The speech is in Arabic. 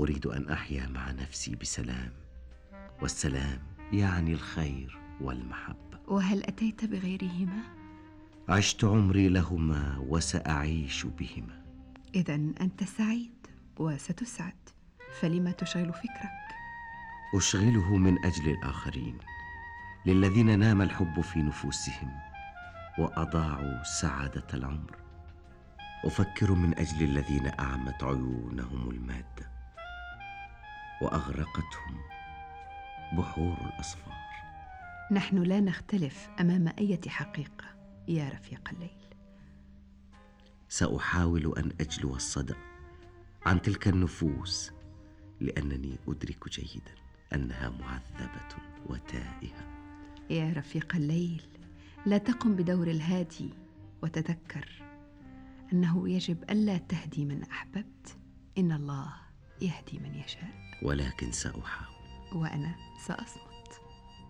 أريد أن أحيا مع نفسي بسلام، والسلام يعني الخير والمحبة. وهل أتيت بغيرهما؟ عشت عمري لهما وسأعيش بهما. إذن أنت سعيد وستسعد، فلما تشغل فكرك؟ أشغله من أجل الآخرين، للذين نام الحب في نفوسهم وأضاعوا سعادة العمر. أفكر من أجل الذين أعمت عيونهم المادة وأغرقتهم بحور الأصفار. نحن لا نختلف أمام أي حقيقة يا رفيق الليل. سأحاول أن أجلو الصدى عن تلك النفوس، لأنني أدرك جيدا أنها معذبة وتائهة. يا رفيق الليل، لا تقم بدور الهادي، وتذكر أنه يجب ألا تهدي من أحببت، إن الله يهدي من يشاء. ولكن سأحاول، وأنا سأصمت.